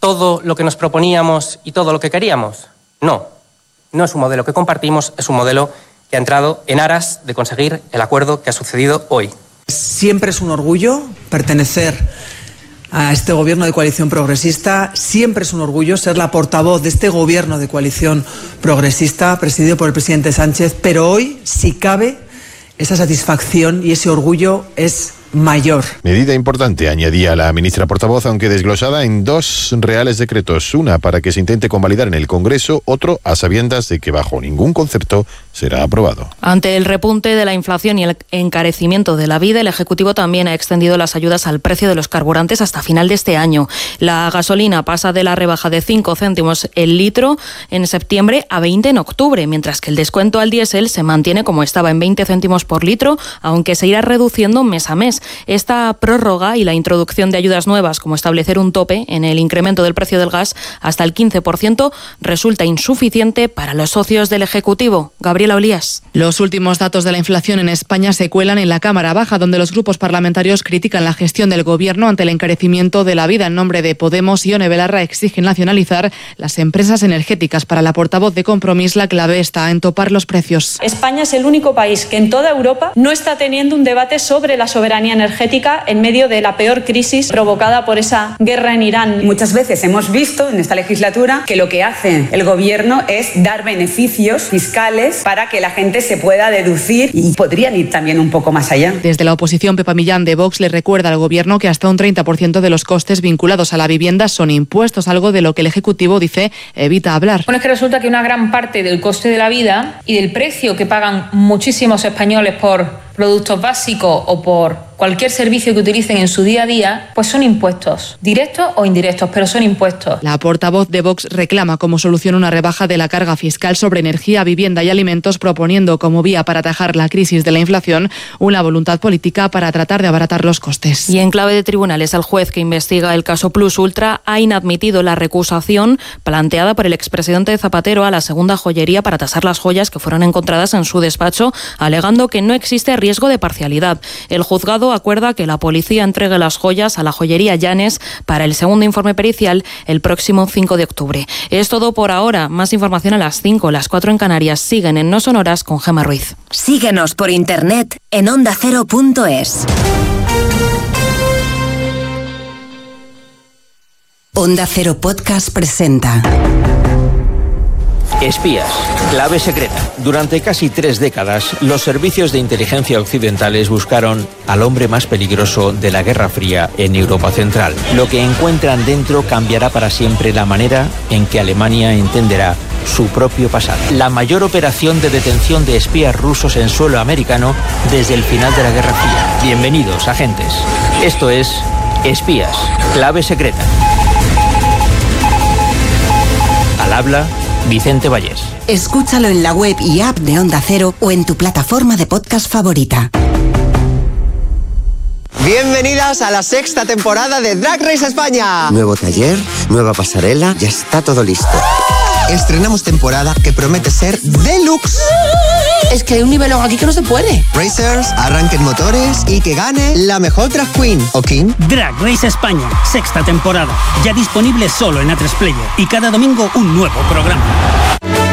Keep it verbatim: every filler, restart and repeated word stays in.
todo lo que nos proponíamos y todo lo que queríamos? No, no es un modelo que compartimos, es un modelo que ha entrado en aras de conseguir el acuerdo que ha sucedido hoy. Siempre es un orgullo pertenecer a este gobierno de coalición progresista. Siempre es un orgullo ser la portavoz de este gobierno de coalición progresista presidido por el presidente Sánchez, pero hoy, si cabe, esa satisfacción y ese orgullo es mayor. Medida importante, añadía la ministra portavoz, aunque desglosada en dos reales decretos. Una para que se intente convalidar en el Congreso, otro a sabiendas de que bajo ningún concepto será aprobado. Ante el repunte de la inflación y el encarecimiento de la vida, el Ejecutivo también ha extendido las ayudas al precio de los carburantes hasta final de este año. La gasolina pasa de la rebaja de cinco céntimos el litro en septiembre a veinte en octubre, mientras que el descuento al diésel se mantiene como estaba en veinte céntimos por litro, aunque se irá reduciendo mes a mes. Esta prórroga y la introducción de ayudas nuevas, como establecer un tope en el incremento del precio del gas hasta el quince por ciento, resulta insuficiente para los socios del Ejecutivo. Gabriela Olías. Los últimos datos de la inflación en España se cuelan en la Cámara Baja, donde los grupos parlamentarios critican la gestión del Gobierno ante el encarecimiento de la vida. En nombre de Podemos, Ione Belarra exigen nacionalizar las empresas energéticas. Para la portavoz de Compromís, la clave está en topar los precios. España es el único país que en toda Europa no está teniendo un debate sobre la soberanía energética en medio de la peor crisis provocada por esa guerra en Irán. Muchas veces hemos visto en esta legislatura que lo que hace el gobierno es dar beneficios fiscales para que la gente se pueda deducir, y podrían ir también un poco más allá. Desde la oposición, Pepa Millán de Vox le recuerda al gobierno que hasta un treinta por ciento de los costes vinculados a la vivienda son impuestos, algo de lo que el Ejecutivo dice evita hablar. Bueno, es que resulta que una gran parte del coste de la vida y del precio que pagan muchísimos españoles por productos básicos o por cualquier servicio que utilicen en su día a día, pues son impuestos, directos o indirectos, pero son impuestos. La portavoz de Vox reclama como solución una rebaja de la carga fiscal sobre energía, vivienda y alimentos, proponiendo como vía para atajar la crisis de la inflación una voluntad política para tratar de abaratar los costes. Y en clave de tribunales, el juez que investiga el caso Plus Ultra ha inadmitido la recusación planteada por el expresidente Zapatero a la segunda joyería para tasar las joyas que fueron encontradas en su despacho, alegando que no existe riesgo de parcialidad. El juzgado acuerda que la policía entregue las joyas a la joyería Llanes para el segundo informe pericial el próximo cinco de octubre. Es todo por ahora. Más información a las cinco, las cuatro en Canarias. Siguen en No Sonoras con Gemma Ruiz. Síguenos por internet en onda cero punto es. Onda Cero Podcast presenta Espías, clave secreta. Durante casi tres décadas, los servicios de inteligencia occidentales buscaron al hombre más peligroso de la Guerra Fría en Europa Central. Lo que encuentran dentro cambiará para siempre la manera en que Alemania entenderá su propio pasado. La mayor operación de detención de espías rusos en suelo americano desde el final de la Guerra Fría. Bienvenidos, agentes. Esto es Espías, clave secreta. Al habla Vicente Vallés. Escúchalo en la web y app de Onda Cero o en tu plataforma de podcast favorita. Bienvenidas a la sexta temporada de Drag Race España. Nuevo taller, nueva pasarela, ya está todo listo. Estrenamos temporada que promete ser deluxe. Es que hay un nivel aquí que no se puede. Racers, arranquen motores y que gane la mejor drag queen o king. Drag Race España, sexta temporada. Ya disponible solo en A tres Player y cada domingo un nuevo programa.